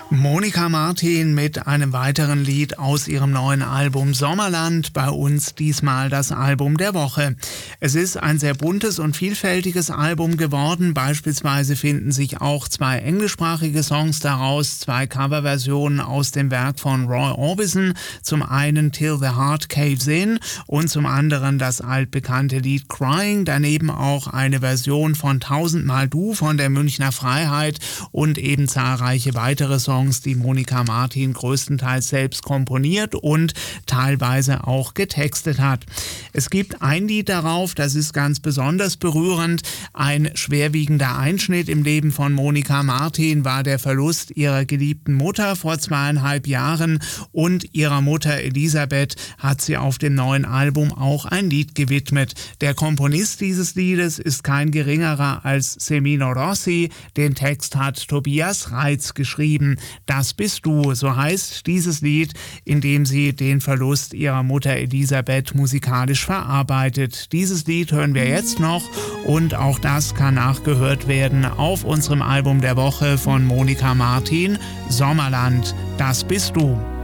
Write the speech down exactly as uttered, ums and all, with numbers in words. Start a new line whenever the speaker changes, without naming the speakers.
Monika Martin mit einem weiteren Lied aus ihrem neuen Album Sommerland, bei uns diesmal das Album der Woche. Es ist ein sehr buntes und vielfältiges Album geworden. Beispielsweise finden sich auch zwei englischsprachige Songs daraus, zwei Coverversionen aus dem Werk von Roy Orbison, zum einen Till the Heart Caves In und zum anderen das altbekannte Lied Crying, daneben auch eine Version von Tausendmal Du von der Münchner Freiheit und eben zahlreiche weitere Songs, die Monika Martin größtenteils selbst komponiert und teilweise auch getextet hat. Es gibt ein Lied darauf, das ist ganz besonders berührend. Ein schwerwiegender Einschnitt im Leben von Monika Martin war der Verlust ihrer geliebten Mutter vor zweieinhalb Jahren, und ihrer Mutter Elisabeth hat sie auf dem neuen Album auch ein Lied gewidmet. Der Komponist dieses Liedes ist kein geringerer als Semino Rossi. Den Text hat Tobias Reitz geschrieben. Das bist du, so heißt dieses Lied, in dem sie den Verlust ihrer Mutter Elisabeth musikalisch verarbeitet. Dieses Lied hören wir jetzt noch, und auch das kann nachgehört werden auf unserem Album der Woche von Monika Martin, Sommerland. Das bist du.